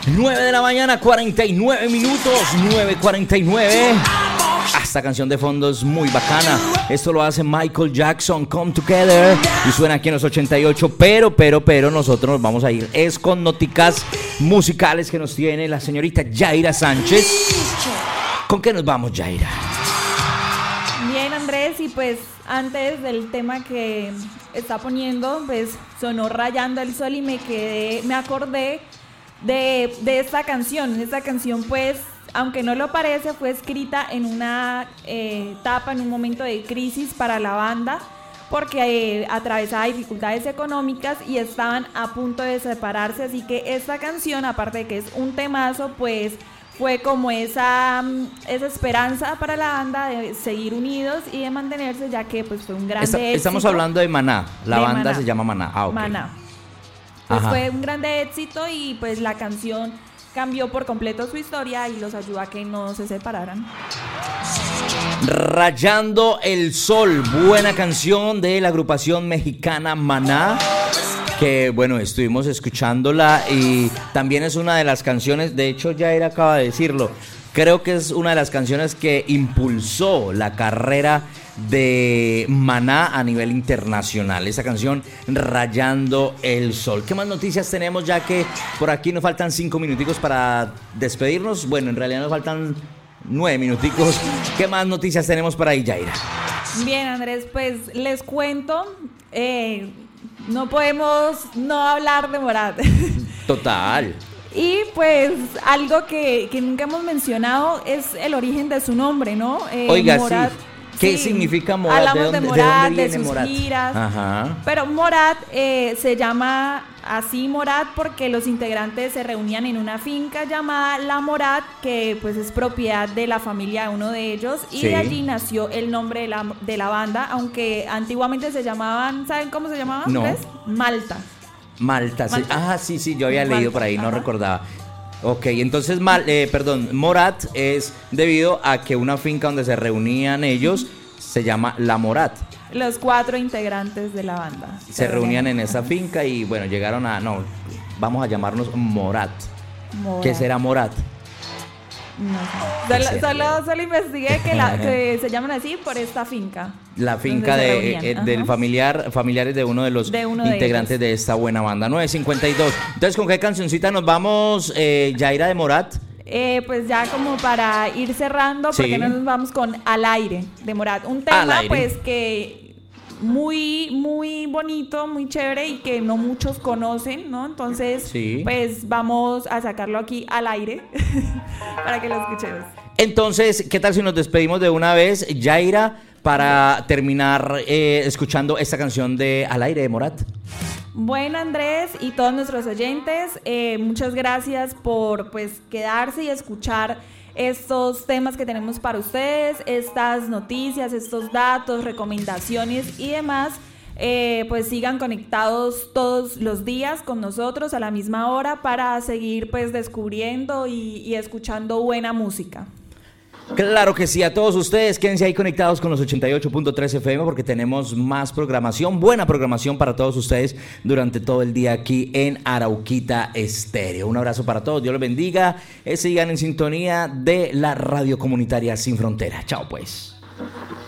9 de la mañana, 49 minutos, 9:49. Esta canción de fondo es muy bacana. Esto lo hace Michael Jackson, Come Together, y suena aquí en los 88. Pero nosotros nos vamos a ir. Es con noticas musicales que nos tiene la señorita Yaira Sánchez. ¿Con qué nos vamos, Yaira? Bien, Andrés, y pues antes del tema que está poniendo, pues sonó Rayando el Sol y me acordé de esta canción. Esta canción, pues, aunque no lo parece, fue escrita en una etapa, en un momento de crisis para la banda, porque atravesaba dificultades económicas y estaban a punto de separarse. Así que esta canción, aparte de que es un temazo, pues fue como esa esperanza para la banda de seguir unidos y de mantenerse, ya que pues fue un gran éxito. Estamos hablando de Maná. La banda Maná. se llama Maná. Ah, ok. Maná. Pues fue un grande éxito y pues la canción cambió por completo su historia y los ayudó a que no se separaran. Rayando el Sol, buena canción de la agrupación mexicana Maná, que bueno, estuvimos escuchándola y también es una de las canciones, de hecho Jair acaba de decirlo, creo que es una de las canciones que impulsó la carrera de Maná a nivel internacional. Esa canción, Rayando el Sol. ¿Qué más noticias tenemos? Ya que por aquí nos faltan 5 minuticos para despedirnos. Bueno, en realidad nos faltan 9 minuticos. ¿Qué más noticias tenemos para ahí, Yaira? Bien, Andrés, pues les cuento. No podemos no hablar de Morat. Total. Y pues algo que nunca hemos mencionado es el origen de su nombre, ¿no? Oiga, Morat, sí. ¿Qué significa Morat? Hablamos de Morat, dónde de viene sus Morat? giras. Ajá. Pero Morat se llama así Morat porque los integrantes se reunían en una finca llamada La Morat, que pues es propiedad de la familia de uno de ellos, y Sí. de allí nació el nombre de la banda, aunque antiguamente se llamaban, ¿saben cómo se llamaban? No. Malta. Malta. Malta. Sí, yo había Malta, leído por ahí, no ajá. recordaba. Ok, entonces, Morat es debido a que una finca donde se reunían ellos se llama La Morat. Los 4 integrantes de la banda Se reunían en esa finca y bueno, llegaron vamos a llamarnos Morat. Morat. ¿Qué será Morat? No sé. Solo investigué que se llaman así por esta finca. La finca donde se reunían. del Ajá. familiares de uno de los De integrantes de esta buena banda. 9:52. Entonces, ¿con qué cancioncita nos vamos, Yaira, de Morat? Pues ya como para ir cerrando, porque Sí. no nos vamos con Al Aire de Morat. Un Al tema Aire. pues que muy, muy bonito, muy chévere y que no muchos conocen, ¿no? Entonces, Sí. pues vamos a sacarlo aquí al aire para que lo escuchemos. Entonces, ¿qué tal si nos despedimos de una vez, Yaira, para terminar escuchando esta canción de Al Aire de Morat? Bueno, Andrés y todos nuestros oyentes, muchas gracias por pues quedarse y escuchar estos temas que tenemos para ustedes, estas noticias, estos datos, recomendaciones y demás. Pues sigan conectados todos los días con nosotros a la misma hora para seguir pues descubriendo y escuchando buena música. Claro que sí, a todos ustedes quédense ahí conectados con los 88.3 FM porque tenemos más programación, buena programación para todos ustedes durante todo el día aquí en Arauquita Estéreo. Un abrazo para todos, Dios los bendiga, sigan en sintonía de la radio comunitaria Sin Frontera. Chao pues.